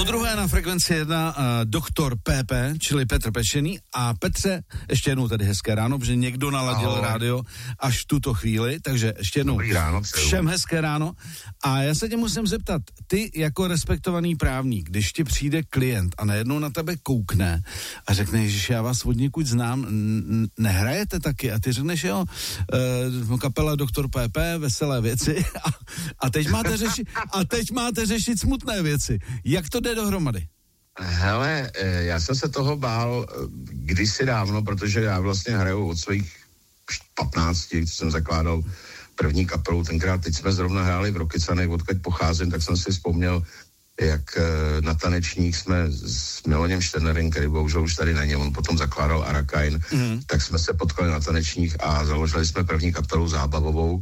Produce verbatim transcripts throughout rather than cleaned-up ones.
druhé na frekvenci jedna uh, doktor P P, čili Petr Pečený. A Petře, ještě jednou tady hezké ráno, protože někdo naladil Ahoj. rádio až v tuto chvíli, takže ještě jednou ráno, všem hezké ráno. A já se tě musím zeptat, ty jako respektovaný právník, když ti přijde klient a najednou na tebe koukne a řekne, ježiš, já vás od někud znám, n- nehrajete taky? A ty řekneš, jo, uh, kapela doktor P P, veselé věci a, a teď máte řešit a teď máte řešit smutné věci. Jak to jde dohromady? Hele, já jsem se toho bál kdysi dávno, protože já vlastně hraju od svých patnácti, co jsem zakládal první kapelu, tenkrát teď jsme zrovna hráli v Rokycanech, odkud pocházím, tak jsem si vzpomněl, jak na tanečních jsme s Miloněm Šternerem, který bohužel už tady není, on potom zakládal Arakain, mm. tak jsme se potkali na tanečních a založili jsme první kapelu zábavovou,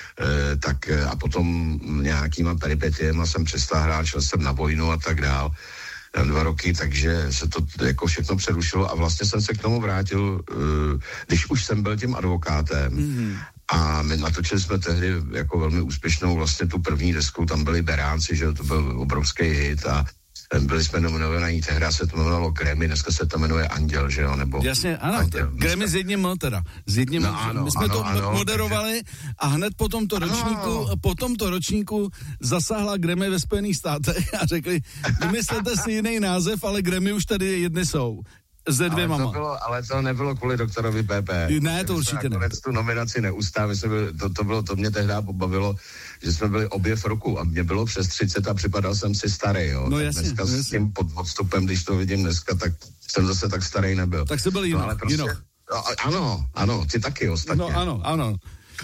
e, tak a potom nějakýma peripetiema jsem přestal hrát, šel jsem na vojnu a tak dál, dva roky, takže se to jako všechno přerušilo a vlastně jsem se k tomu vrátil, e, když už jsem byl tím advokátem. Mm. A my natočili jsme tehdy jako velmi úspěšnou vlastně tu první desku, tam byli Beránci, že to byl obrovský hit a byli jsme nominovaní, tehdy se to jmenovalo Grammy, dneska se to jmenuje Anděl, že jo, nebo... Jasně, ano, Anděl, Grammy s jedním M teda, s jedním, no, ano, my jsme ano, to ano, moderovali takže... a hned po tomto ročníku, po tomto ročníku zasáhla Grammy ve Spojených státech a řekli, vymyslete si jiný název, ale Grammy už tady jedny jsou. Ze dvěma. Ale to, bylo, ale to nebylo kvůli doktorovi P P. Ne, to určitě ne. tu nominaci neustále, to, to, bylo, to mě tehdy pobavilo, že jsme byli obě v roku a mě bylo přes třicet a připadal jsem si starý, jo. No tak jasně, dneska jasně. S tím pod odstupem, když to vidím dneska, tak jsem zase tak starý nebyl. Tak jsi byl jinak, no, prostě, jinak. Ano, ano, ty taky ostatně. No ano, ano.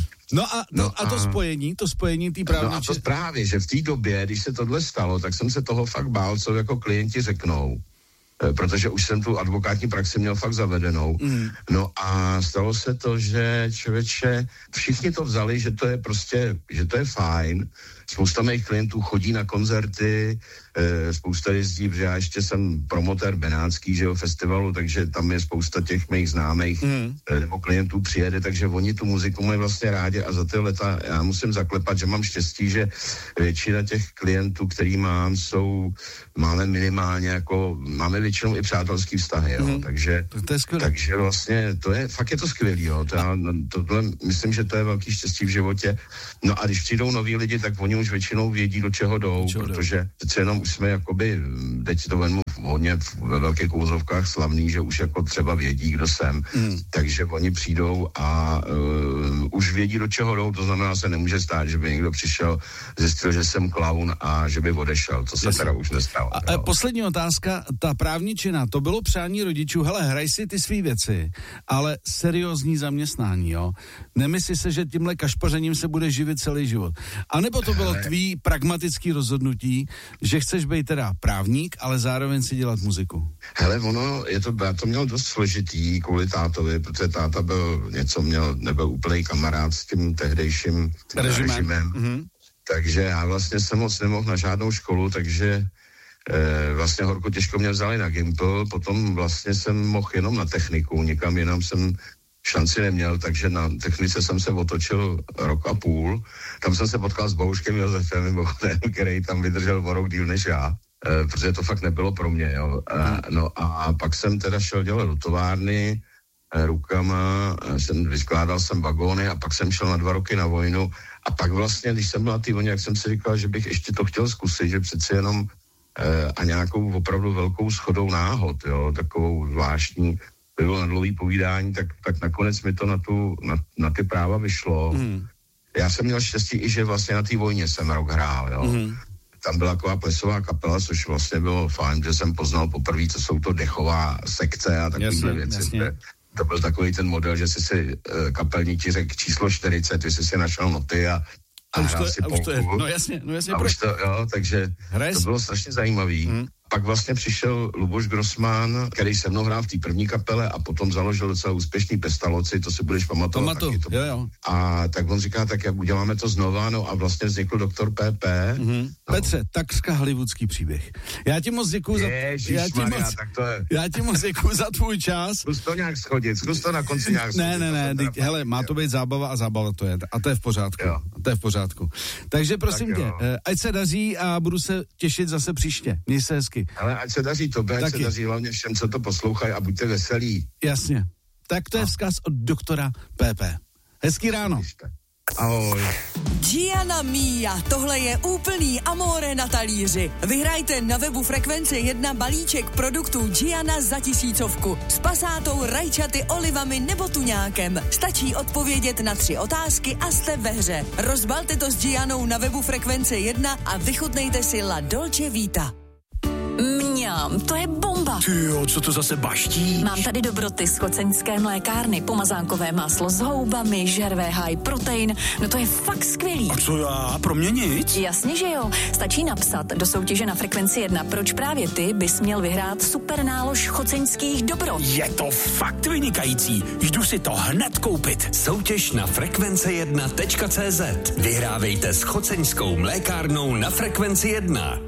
No a, no, no a, a to spojení, to spojení tý právniče... No a to právě, že v té době, když se tohle stalo, tak jsem se toho fakt bál, co jako klienti řeknou. Protože už jsem tu advokátní praxi měl fakt zavedenou. Mm. No a stalo se to, že člověče, všichni to vzali, že to je prostě, že to je fajn. Spousta mých klientů chodí na koncerty, e, spousta jezdí, protože já ještě jsem promotér benátský, že jo, festivalu, takže tam je spousta těch mých známých mm. e, nebo klientů přijede, takže oni tu muziku mají vlastně rádi a za ty leta já musím zaklepat, že mám štěstí, že většina těch klientů, který mám, jsou, máme minimálně jako, máme většinou i přátelský vztahy, jo, mm. takže, to je takže vlastně to je, fakt je to skvělý, jo, to já, tohle, myslím, že to je velký štěstí v životě. No a když přijdou noví lidi, tak oni už většinou vědí, do čeho jdou, do čeho protože přece jenom už jsme jakoby, teď to vemu hodně ve velkých kouzovkách slavný, že už jako třeba vědí, kdo jsem, mm. takže oni přijdou a uh, už vědí, do čeho jdou, to znamená, se nemůže stát, že by někdo přišel, zjistil, že jsem klaun a že by odešel, to se Jasně. teda už nestalo. A, a poslední otázka, ta právničina, to bylo přání rodičů, hele, hraj si ty svý věci, ale seriózní zaměstnání, jo, nemyslí se, že tímhle kašpařením se bude živit celý život. A nebo to bylo tvý pragmatický rozhodnutí, že chceš být teda právník, ale zároveň si dělat muziku? Hele, ono, je to, já to měl dost složitý kvůli tátovi, protože táta byl něco, měl, nebyl úplný kamarád s tím tehdejším režimem. režimem. Mm-hmm. Takže já vlastně jsem moc nemohl na žádnou školu, takže e, vlastně horko těžko mě vzali na Gimpl, potom vlastně jsem mohl jenom na techniku, nikam jinam jsem šanci neměl, takže na technice jsem se otočil rok a půl. Tam jsem se potkal s Bouškem Josefem, který tam vydržel o rok díl než já, e, protože to fakt nebylo pro mě, jo. E, no a pak jsem teda šel dělat do továrny e, rukama, e, jsem, vyskládal jsem vagóny a pak jsem šel na dva roky na vojnu a pak vlastně, když jsem byl na té vojně, jak jsem si říkal, že bych ještě to chtěl zkusit, že přeci jenom e, a nějakou opravdu velkou shodou náhod, jo, takovou zvláštní bylo na dlouhý povídání, tak, tak nakonec mi to na, tu, na, na ty práva vyšlo. Mm. Já jsem měl štěstí i, že vlastně na té vojně jsem rok hrál, jo. Mm. Tam byla taková plesová kapela, což vlastně bylo fajn, že jsem poznal poprvé, co jsou to dechová sekce a takové věci. Jasně. To byl takový ten model, že jsi si uh, kapelníci řekl číslo čtyřicet, ty jsi si našel noty a, a, a hrál to, si polku. To je, no jasně, no jasně. A už to, jo, takže Hraješ? To bylo strašně zajímavý. Mm. Pak vlastně přišel Luboš Grossman, který se mnou hrál v té první kapele a potom založil docela úspěšný Pestaloci, to si budeš pamatovat. Pamatuju, taky to. Jo, jo. A tak on říká, tak jak uděláme to znova, no a vlastně vznikl doktor P P. Mm-hmm. No. Petře, takřka hollywoodský příběh. Já ti moc děkuju za... Já ti moc, tak to je... já ti moc děkuju za tvůj čas. Zkus to nějak schodit, zkus to na konci nějak schodit. Ne, ne, ne, ne hele, má to být zábava a zábava to je. A to je v pořádku. Jo. A to je v pořádku. Takže prosím tě, ať se daří a budu se těšit zase příště. Měj se hezky. hezky. Ale ať se daří tobě, ať se daří hlavně všem, co to poslouchají a buďte veselí. Jasně. Tak to je vzkaz od doktora P P. Hezký ráno. Ahoj. Gianna Mia, tohle je úplný amore na talíři. Vyhrajte na webu Frekvence jedna balíček produktů Gianna za tisícovku. S pasátou, rajčaty, olivami nebo tuňákem. Stačí odpovědět na tři otázky a jste ve hře. Rozbalte to s Giannou na webu Frekvence jedna a vychutnejte si La Dolce Vita. Mňam, to je bomba. Tyjo, co to zase baští? Mám tady dobroty z choceňské mlékárny, pomazánkové máslo s houbami, žervé high protein, no to je fakt skvělý. A co já? Pro mě nic? Jasně, že jo. Stačí napsat do soutěže na Frekvenci jedna, proč právě ty bys měl vyhrát super nálož choceňských dobrot. Je to fakt vynikající. Jdu si to hned koupit. Soutěž na frekvence jedna tečka cé zet. Vyhrávejte s choceňskou mlékárnou na Frekvenci jedna.